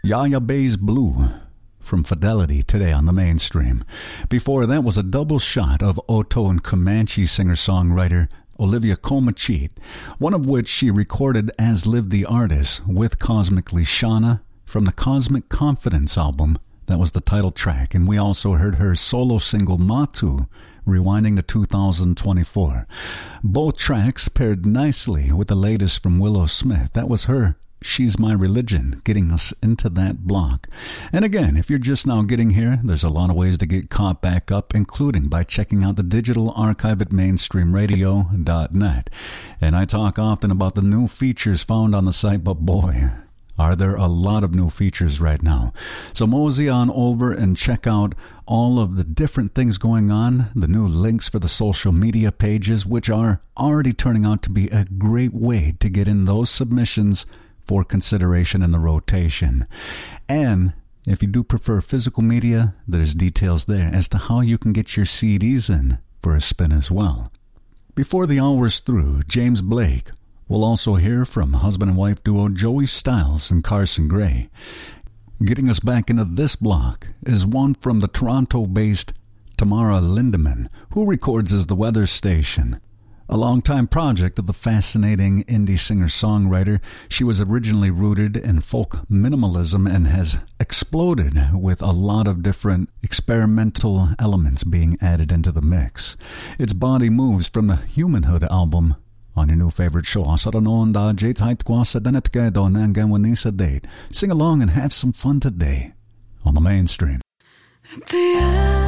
Yaya Bay's Blue from Fidelity today on the mainstream. Before that was a double shot of Oto and Comanche singer-songwriter Olivia Comachit, one of which she recorded as Live the Artist with Cosmically Shauna from the Cosmic Confidence album. That was the title track, and we also heard her solo single Matu, rewinding to 2024. Both tracks paired nicely with the latest from Willow Smith. That was her She's My Religion, getting us into that block. And again, if you're just now getting here, there's a lot of ways to get caught back up, including by checking out the digital archive at mainstreamradio.net. And I talk often about the new features found on the site, but boy, are there a lot of new features right now. So mosey on over and check out all of the different things going on, the new links for the social media pages, which are already turning out to be a great way to get in those submissions for consideration in the rotation. And if you do prefer physical media, there's details there as to how you can get your CDs in for a spin as well. Before the hour's through, James Blake. We'll also hear from husband and wife duo Joey Styles and Carson Gray. Getting us back into this block is one from the Toronto-based Tamara Lindemann, who records as The Weather Station. A longtime project of the fascinating indie singer-songwriter, she was originally rooted in folk minimalism and has exploded with a lot of different experimental elements being added into the mix. Its body moves from the Humanhood album on your new favorite show. Sing along and have some fun today on the mainstream. At the end